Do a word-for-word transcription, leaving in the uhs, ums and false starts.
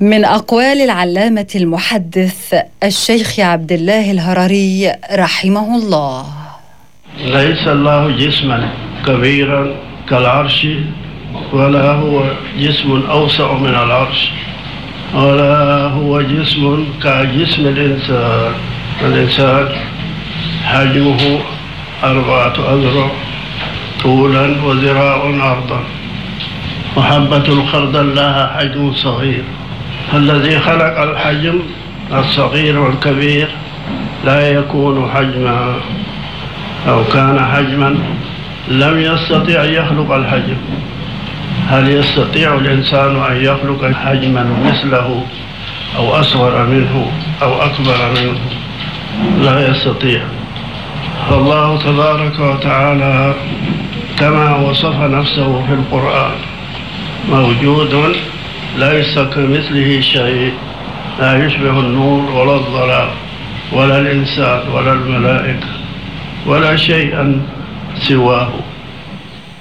من أقوال العلامة المحدث الشيخ عبد الله الهرري رحمه الله: ليس الله جسما كبيرا كالعرش، ولا هو جسم أوسع من العرش، ولا هو جسم كجسم الإنسان. الإنسان حجمه أربعة أذرع طولا وذراع عرضا، وحبة الخردل لها حجم صغير. الذي خلق الحجم الصغير والكبير لا يكون حجما، أو كان حجما لم يستطع يخلق الحجم. هل يستطيع الإنسان أن يخلق حجما مثله أو أصغر منه أو أكبر منه؟ لا يستطيع. فالله تبارك وتعالى كما وصف نفسه في القرآن موجود ليس كمثله شيء، لا يشبه النور ولا الظلام ولا الإنسان ولا الملائكة ولا شيئا سواه.